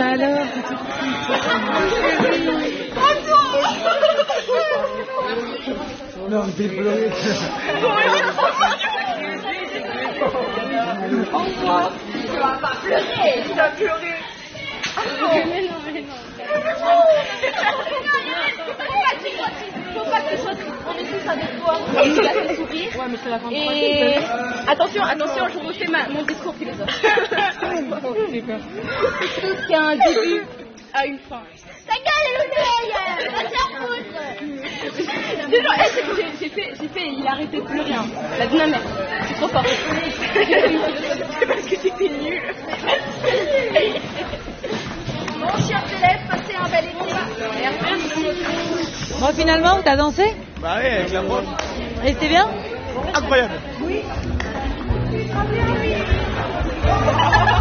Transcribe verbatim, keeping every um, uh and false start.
alors Non, t'es pleuré. Au revoir. Tu vas pas pleurer, tu vas pleurer. Ah non. Mais non, mais non. Faut pas que ce soit triste. On est tous avec toi. Et il a fait sourire. Ouais, mais c'est la fin de Et attention, attention, je refais ma, mon discours philosophe. Tout ce qui a un début a une fin. Ta gueule, l'oreille. Va te faire foutre. Déjà, hey, j'ai, j'ai fait, j'ai fait, il a arrêté de pleurer. Hein. La vie de ma mère. C'est trop fort. C'est parce que j'étais nulle. Bon, chers élèves, passez un bel été. Merci. Bon, finalement, t'as dansé? Bah ouais, avec la prof. Et c'était bien? Incroyable. Oui.